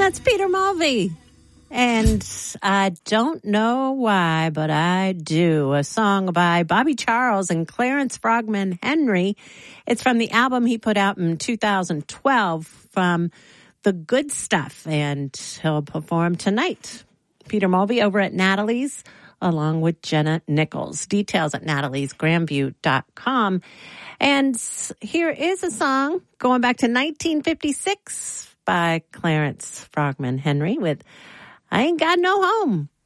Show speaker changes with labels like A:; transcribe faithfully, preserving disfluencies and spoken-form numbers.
A: That's Peter Mulvey. And I don't know why, but I do. A song by Bobby Charles and Clarence Frogman Henry. It's from the album he put out in two thousand twelve from The Good Stuff. And he'll perform tonight. Peter Mulvey over at Natalie's along with Jenna Nichols. Details at natalies grandview dot com. And here is a song going back to nineteen fifty-six by Clarence Frogman Henry with I Ain't Got No Home.